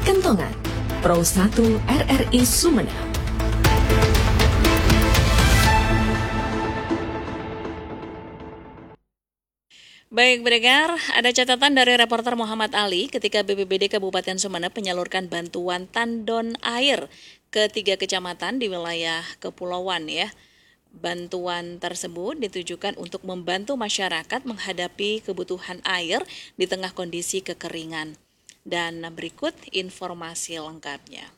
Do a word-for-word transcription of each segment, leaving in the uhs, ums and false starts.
Kentongan, Pro satu R R I Sumeneb. Baik, pendengar, ada catatan dari reporter Muhammad Ali ketika B P B D Kabupaten Sumeneb menyalurkan bantuan tandon air ke tiga kecamatan di wilayah kepulauan ya. Bantuan tersebut ditujukan untuk membantu masyarakat menghadapi kebutuhan air di tengah kondisi kekeringan. Dan berikut informasi lengkapnya.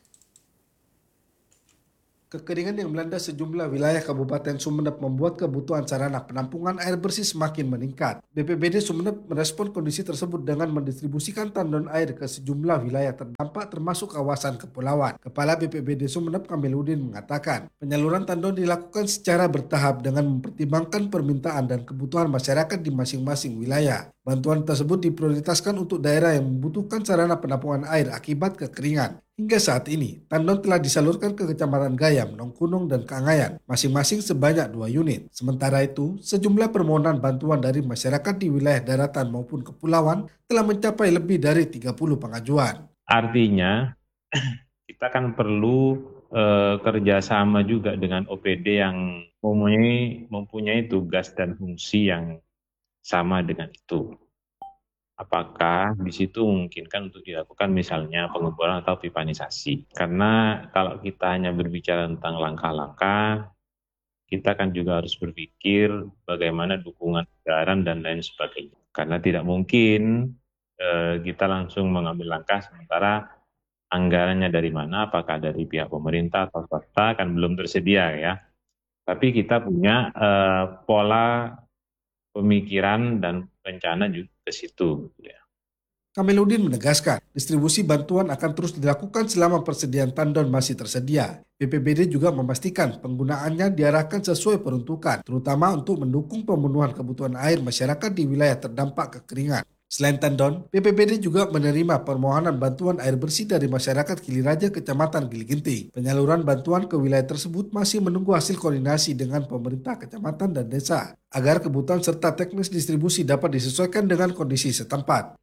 Kekeringan yang melanda sejumlah wilayah Kabupaten Sumeneb membuat kebutuhan sarana penampungan air bersih semakin meningkat. B P B D Sumeneb merespon kondisi tersebut dengan mendistribusikan tandon air ke sejumlah wilayah terdampak termasuk kawasan kepulauan. Kepala B P B D Sumeneb Kamiluddin mengatakan, penyaluran tandon dilakukan secara bertahap dengan mempertimbangkan permintaan dan kebutuhan masyarakat di masing-masing wilayah. Bantuan tersebut diprioritaskan untuk daerah yang membutuhkan sarana penampungan air akibat kekeringan. Hingga saat ini, tandon telah disalurkan ke Kecamatan Gayam, Nongkunung, dan Kangayan, masing-masing sebanyak dua unit. Sementara itu, sejumlah permohonan bantuan dari masyarakat di wilayah daratan maupun kepulauan telah mencapai lebih dari tiga puluh pengajuan. Artinya, kita kan perlu eh, kerjasama juga dengan O P D yang mempunyai, mempunyai tugas dan fungsi yang sama dengan itu. Apakah di situ memungkinkan untuk dilakukan misalnya pengeboran atau pipanisasi? Karena kalau kita hanya berbicara tentang langkah-langkah, kita kan juga harus berpikir bagaimana dukungan anggaran dan lain sebagainya. Karena tidak mungkin eh, kita langsung mengambil langkah sementara anggarannya dari mana, apakah dari pihak pemerintah atau swasta, kan belum tersedia ya. Tapi kita punya eh, pola pemikiran dan rencana juga ke situ. Ya. Kamiluddin menegaskan, distribusi bantuan akan terus dilakukan selama persediaan tandon masih tersedia. B P B D juga memastikan penggunaannya diarahkan sesuai peruntukan, terutama untuk mendukung pemenuhan kebutuhan air masyarakat di wilayah terdampak kekeringan. Selain tandon, B P B D juga menerima permohonan bantuan air bersih dari masyarakat Giliraja, Kecamatan Giliginting. Penyaluran bantuan ke wilayah tersebut masih menunggu hasil koordinasi dengan pemerintah kecamatan dan desa, agar kebutuhan serta teknis distribusi dapat disesuaikan dengan kondisi setempat.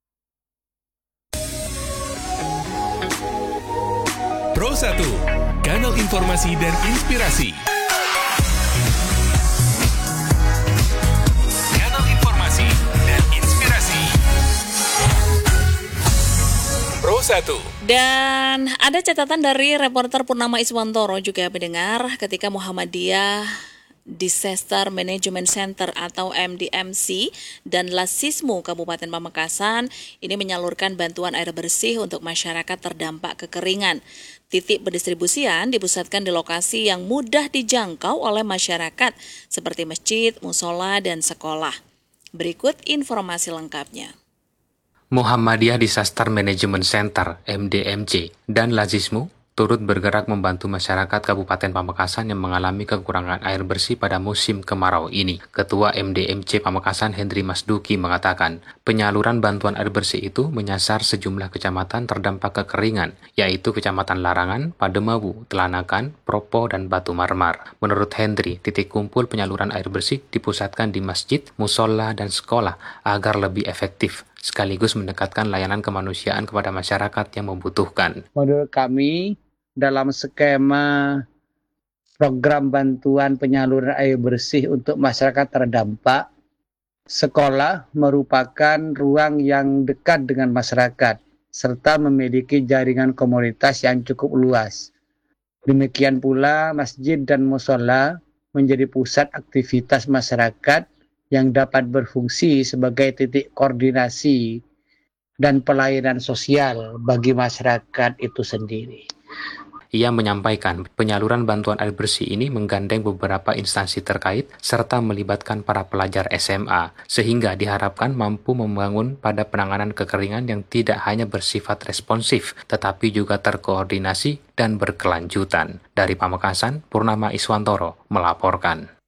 Pro satu, kanal informasi dan inspirasi. Kanal informasi dan inspirasi. Pro satu. Dan ada catatan dari reporter Purnama Iswantoro juga pendengar ketika Muhammadiyah Disaster Management Center atau M D M C dan Lasismu Kabupaten Pamekasan ini menyalurkan bantuan air bersih untuk masyarakat terdampak kekeringan. Titik pendistribusian dipusatkan di lokasi yang mudah dijangkau oleh masyarakat seperti masjid, musola, dan sekolah. Berikut informasi lengkapnya. Muhammadiyah Disaster Management Center M D M C dan Lasismu turut bergerak membantu masyarakat Kabupaten Pamekasan yang mengalami kekurangan air bersih pada musim kemarau ini. Ketua M D M C Pamekasan Hendri Masduki mengatakan, penyaluran bantuan air bersih itu menyasar sejumlah kecamatan terdampak kekeringan, yaitu Kecamatan Larangan, Pademawu, Telanakan, Propo, dan Batu Marmar. Menurut Hendri, titik kumpul penyaluran air bersih dipusatkan di masjid, musola, dan sekolah agar lebih efektif, sekaligus mendekatkan layanan kemanusiaan kepada masyarakat yang membutuhkan. Menurut kami, dalam skema program bantuan penyaluran air bersih untuk masyarakat terdampak, sekolah merupakan ruang yang dekat dengan masyarakat, serta memiliki jaringan komunitas yang cukup luas. Demikian pula masjid dan musola menjadi pusat aktivitas masyarakat yang dapat berfungsi sebagai titik koordinasi dan pelayanan sosial bagi masyarakat itu sendiri. Ia menyampaikan penyaluran bantuan air bersih ini menggandeng beberapa instansi terkait serta melibatkan para pelajar S M A, sehingga diharapkan mampu membangun pada penanganan kekeringan yang tidak hanya bersifat responsif, tetapi juga terkoordinasi dan berkelanjutan. Dari Pamekasan, Purnama Iswantoro melaporkan.